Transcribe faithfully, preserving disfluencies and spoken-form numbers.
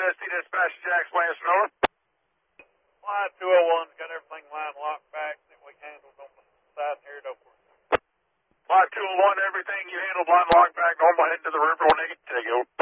S T Dispatch, Jack's Lance North. Flight two oh one's got everything line locked back that we handled on the side here at Oakwood. Flight two oh one, everything you handled line locked back, normal heading to the river, negative.